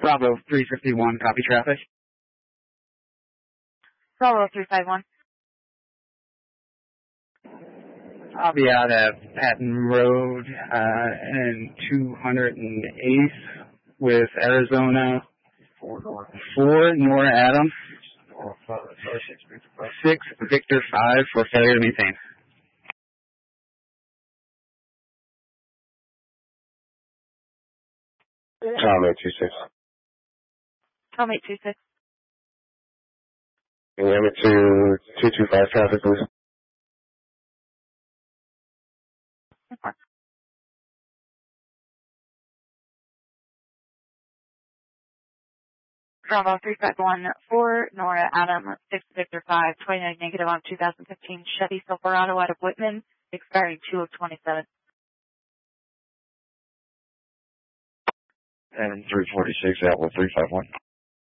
Bravo 351, copy traffic. Bravo 351. I'll be out at Patton Road and 208th with Arizona 4, Nora Adam. 6, Victor 5 for failure to maintain. Tom 826. Tom 826. Can you hear me to 225 traffic, please? Bravo 351 4, Nora Adam 6, Victor 5, 29 negative on 2015 Chevy Silverado out of Whitman, expiring 2 of 27. And 346 out with 351.